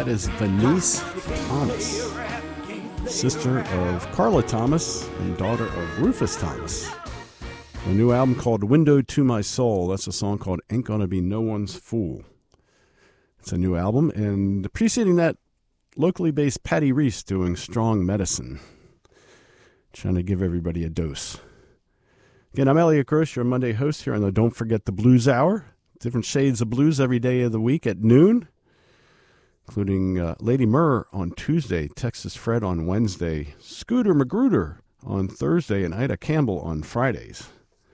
That is Venice Thomas, sister of Carla Thomas and daughter of Rufus Thomas. A new album called Window to My Soul. That's a song called Ain't Gonna Be No One's Fool. It's a new album, and preceding that, locally based Patty Reese doing Strong Medicine. Trying to give everybody a dose. Again, I'm Elliot Gross, your Monday host here on the Don't Forget the Blues Hour. Different shades of blues every day of the week at noon, including Lady Murr on Tuesday, Texas Fred on Wednesday, Scooter Magruder on Thursday, and Ida Campbell on Fridays.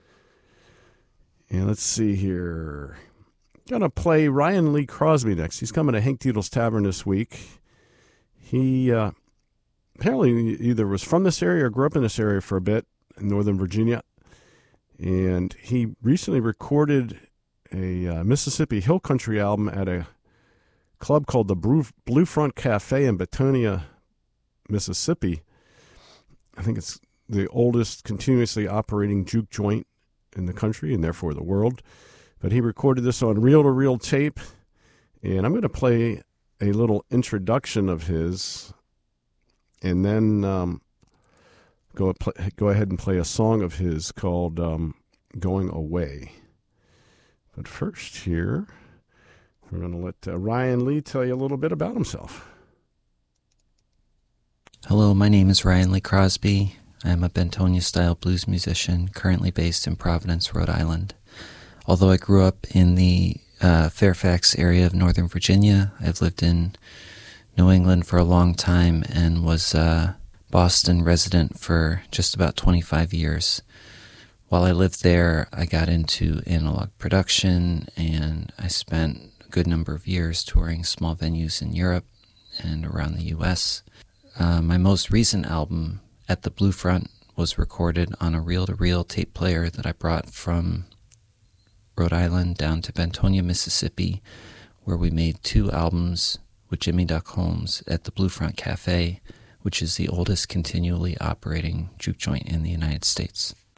And let's see here. Going to play Ryan Lee Crosby next. He's coming to Hank Tito's Tavern this week. He apparently either was from this area or grew up in this area for a bit in Northern Virginia. And he recently recorded a Mississippi Hill Country album at a club called the Blue Front Cafe in Betonia, Mississippi. I think it's the oldest continuously operating juke joint in the country and therefore the world. But he recorded this on reel-to-reel tape. And I'm going to play a little introduction of his and then go ahead and play a song of his called Going Away. But first here, we're going to let Ryan Lee tell you a little bit about himself. Hello, my name is Ryan Lee Crosby. I am a Bentonia-style blues musician currently based in Providence, Rhode Island. Although I grew up in the Fairfax area of Northern Virginia, I've lived in New England for a long time and was a Boston resident for just about 25 years. While I lived there, I got into analog production, and I spent a good number of years touring small venues in Europe and around the U.S. My most recent album, At the Blue Front, was recorded on a reel-to-reel tape player that I brought from Rhode Island down to Bentonia, Mississippi, where we made 2 albums with Jimmy Duck Holmes at the Blue Front Cafe, which is the oldest continually operating juke joint in the United States.